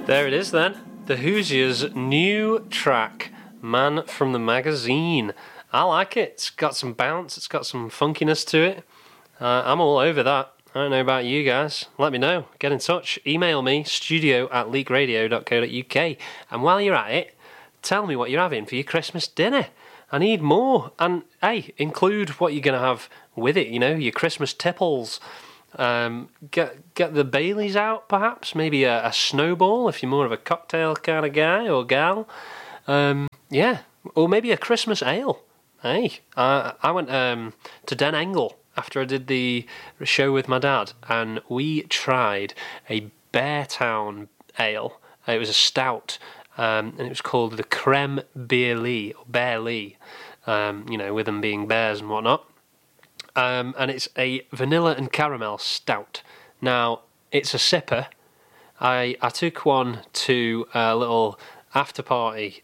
There it is then. The Hoosiers' new track, Man from the Magazine. I like it. It's got some bounce. It's got some funkiness to it. I'm all over that. I don't know about you guys. Let me know. Get in touch. Email me, studio@leakradio.co.uk. And while you're at it, tell me what you're having for your Christmas dinner. I need more. And, hey, include what you're going to have with it, you know, your Christmas tipples. Get the Baileys out, perhaps. Maybe a snowball if you're more of a cocktail kind of guy or gal. Yeah, or maybe a Christmas ale. Hey, I went to Den Engel after I did the show with my dad, and we tried a Beartown ale. It was a stout, and it was called the Creme Beerley, or Bearley, you know, with them being bears and whatnot. And it's a vanilla and caramel stout. Now, it's a sipper. I took one to a little after party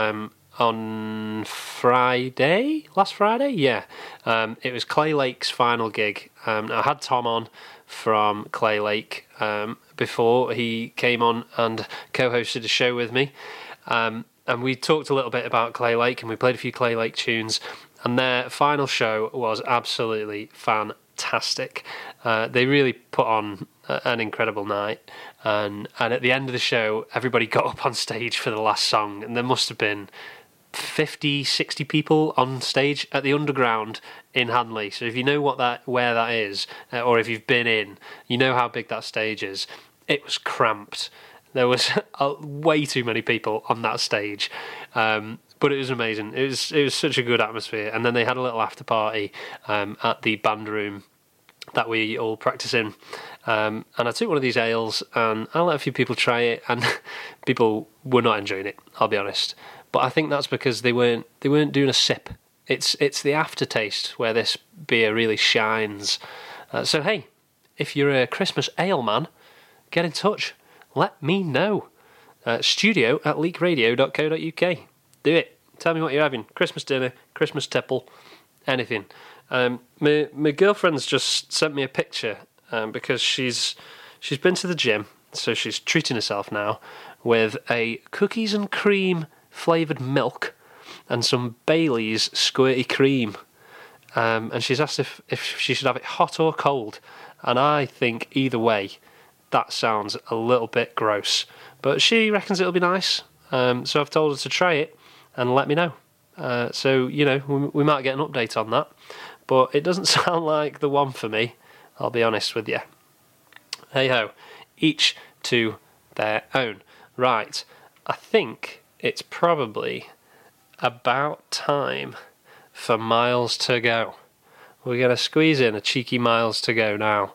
on Friday, last Friday, yeah. It was Clay Lake's final gig. I had Tom on from Clay Lake before he came on and co-hosted a show with me. And we talked a little bit about Clay Lake, and we played a few Clay Lake tunes. And their final show was absolutely fantastic. They really put on an incredible night. And at the end of the show, everybody got up on stage for the last song. And there must have been 50, 60 people on stage at the Underground in Hanley. So if you know where that is, or if you've been in, you know how big that stage is. It was cramped. There was way too many people on that stage. But it was amazing. It was such a good atmosphere. And then they had a little after party at the band room that we all practice in. And I took one of these ales and I let a few people try it, and people were not enjoying it, I'll be honest. But I think that's because they weren't doing a sip. It's the aftertaste where this beer really shines. So hey, if you're a Christmas ale man, get in touch. Let me know. studio@leakradio.co.uk. Do it. Tell me what you're having. Christmas dinner, Christmas tipple, anything. My girlfriend's just sent me a picture because she's been to the gym, so she's treating herself now with a cookies and cream flavoured milk and some Bailey's squirty cream. And she's asked if she should have it hot or cold. And I think either way, that sounds a little bit gross. But she reckons it'll be nice. So I've told her to try it and let me know. So, you know, we might get an update on that. But it doesn't sound like the one for me, I'll be honest with you. Hey-ho, each to their own. Right, I think it's probably about time for Miles to Go. We're going to squeeze in a cheeky Miles to Go now.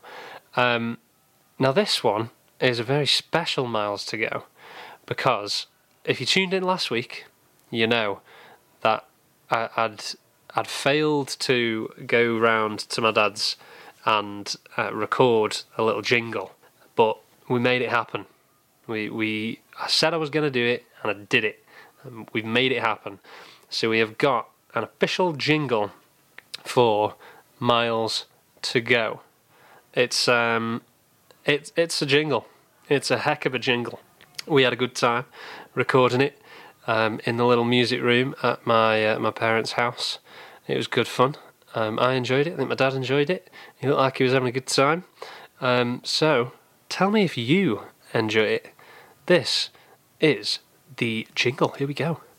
Now this one is a very special Miles to Go, because if you tuned in last week, you know that I'd failed to go round to my dad's and record a little jingle, but we made it happen. I said I was going to do it, and I did it. We've made it happen. So we have got an official jingle for Miles to Go. It's a jingle. It's a heck of a jingle. We had a good time recording it in the little music room at my parents' house. It was good fun. I enjoyed it. I think my dad enjoyed it. He looked like he was having a good time. So tell me if you enjoy it. This is the jingle. Here we go.